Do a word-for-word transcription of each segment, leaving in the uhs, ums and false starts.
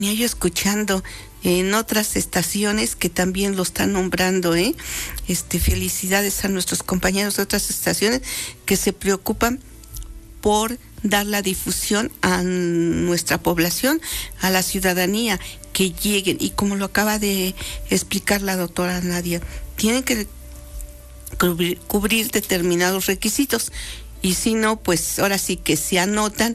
Venía yo escuchando en otras estaciones que también lo están nombrando, ¿eh? Este, felicidades a nuestros compañeros de otras estaciones que se preocupan por dar la difusión a nuestra población, a la ciudadanía, que lleguen. Y como lo acaba de explicar la doctora Nadia, tienen que cubrir, cubrir determinados requisitos. Y si no, pues ahora sí que se anotan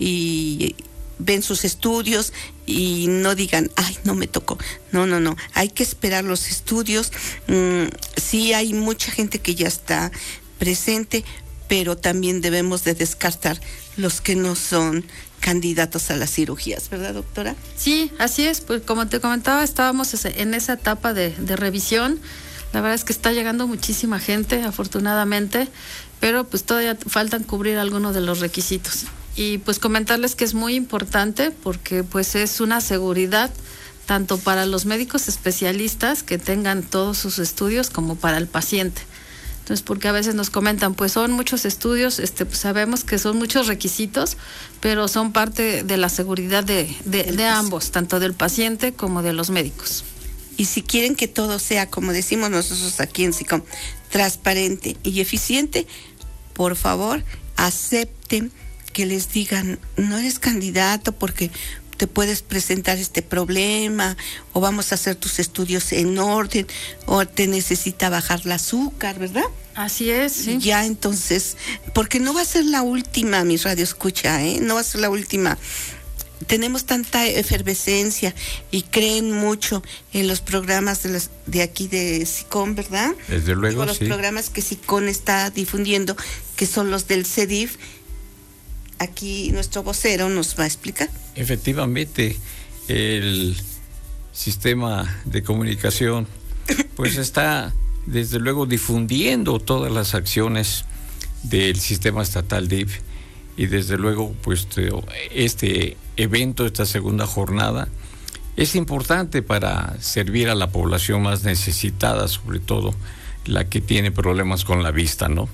y ven sus estudios y no digan, ay, no me tocó. No, no, no. Hay que esperar los estudios. Mm, sí hay mucha gente que ya está presente, pero también debemos de descartar los que no son candidatos a las cirugías, ¿verdad, doctora? Sí, así es. Pues como te comentaba, estábamos en esa etapa de, de revisión. La verdad es que está llegando muchísima gente, afortunadamente, pero pues todavía faltan cubrir algunos de los requisitos. Y pues comentarles que es muy importante porque pues es una seguridad tanto para los médicos especialistas que tengan todos sus estudios como para el paciente. Entonces, porque a veces nos comentan, pues son muchos estudios, este, pues sabemos que son muchos requisitos, pero son parte de la seguridad de, de, de ambos, tanto del paciente como de los médicos. Y si quieren que todo sea, como decimos nosotros aquí en SICOM, transparente y eficiente, por favor, acepten que les digan, no eres candidato porque te puedes presentar este problema, o vamos a hacer tus estudios en orden, o te necesita bajar el azúcar, ¿verdad? Así es, sí. Ya, entonces, porque no va a ser la última, mi radio escucha, ¿eh? No va a ser la última. Tenemos tanta efervescencia y creen mucho en los programas de, los, de aquí de SICOM, ¿verdad? Desde luego, Digo, los sí. programas que SICOM está difundiendo, que son los del C E D I F. Aquí nuestro vocero nos va a explicar. Efectivamente, el sistema de comunicación pues está desde luego difundiendo todas las acciones del sistema estatal D I F, y desde luego pues este evento, esta segunda jornada es importante para servir a la población más necesitada, sobre todo la que tiene problemas con la vista, ¿no?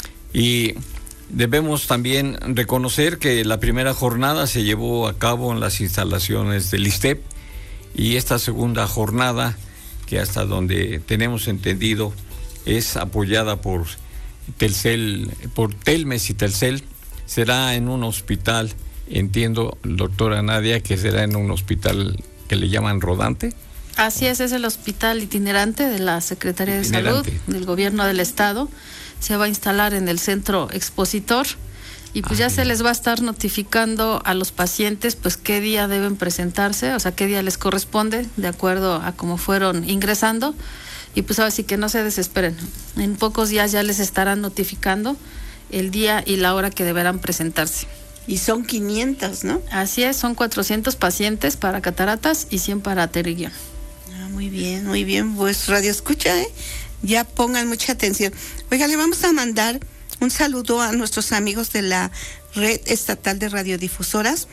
Y debemos también reconocer que la primera jornada se llevó a cabo en las instalaciones del ISSSTEP, y esta segunda jornada, que hasta donde tenemos entendido es apoyada por Telcel, por Telmes y Telcel, será en un hospital, entiendo, doctora Nadia, que será en un hospital que le llaman rodante. Así es, es el hospital itinerante de la Secretaría de Salud del Gobierno del Estado. Se va a instalar en el centro expositor y pues ah, ya se les va a estar notificando a los pacientes pues qué día deben presentarse, o sea, qué día les corresponde de acuerdo a cómo fueron ingresando, y pues ahora sí que no se desesperen. En pocos días ya les estarán notificando el día y la hora que deberán presentarse. Y son quinientos, ¿no? Así es, son cuatrocientos pacientes para cataratas y cien para pterigio. Ah, muy bien, muy bien, pues radio escucha, ¿eh? Ya pongan mucha atención. Oiga, le vamos a mandar un saludo a nuestros amigos de la Red Estatal de Radiodifusoras,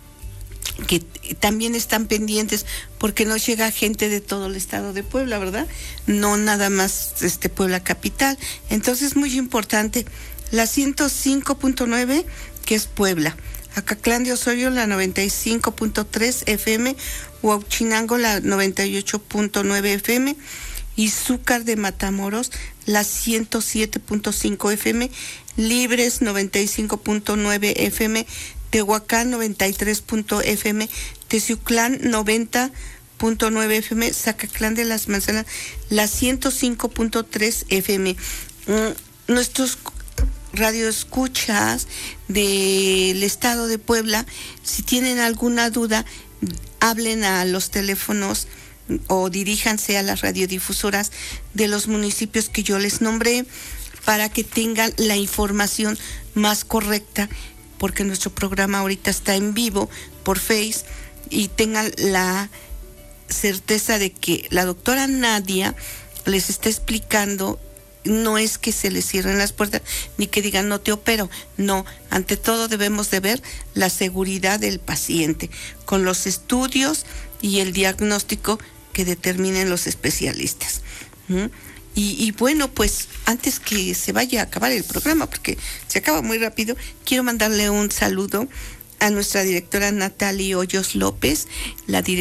que también están pendientes porque nos llega gente de todo el estado de Puebla, ¿verdad? No nada más este Puebla capital. Entonces, muy importante, la ciento cinco punto nueve, que es Puebla, Acatlán de Osorio la noventa y cinco punto tres F M, Huauchinango la noventa y ocho punto nueve F M, Izúcar de Matamoros la ciento siete punto cinco F M, Libres noventa y cinco punto nueve F M, Tehuacán noventa y tres punto F M, Teciuclán noventa punto nueve F M, Zacatlán de las Manzanas la ciento cinco punto tres F M. Mm, nuestros radioescuchas del estado de Puebla, si tienen alguna duda, hablen a los teléfonos o diríjanse a las radiodifusoras de los municipios que yo les nombré para que tengan la información más correcta, porque nuestro programa ahorita está en vivo por Face, y tengan la certeza de que la doctora Nadia les está explicando. No es que se les cierren las puertas ni que digan no te opero, no, ante todo debemos de ver la seguridad del paciente con los estudios y el diagnóstico que determinen los especialistas. ¿Mm? Y, y bueno, pues antes que se vaya a acabar el programa, porque se acaba muy rápido, quiero mandarle un saludo a nuestra directora Natalie Hoyos López, la directora